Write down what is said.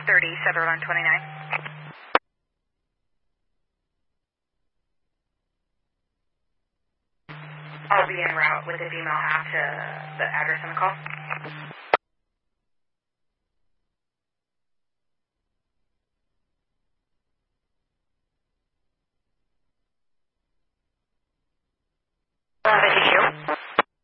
30 Sutherland 29. I'll be en route with the female half to the address on the call.